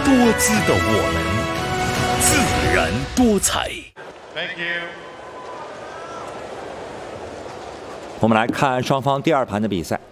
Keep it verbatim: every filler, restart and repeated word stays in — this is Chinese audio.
多姿的我们，自然多彩。 Thank you。 我们来看双方第二盘的比赛。